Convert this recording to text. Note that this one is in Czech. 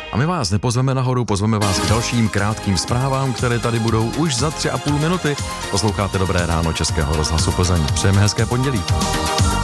A my vás nepozveme nahoru, pozveme vás k dalším krátkým zprávám, které tady budou už za 3,5 minuty. Posloucháte Dobré ráno Českého rozhlasu Plzeň. Přejeme hezké pondělí.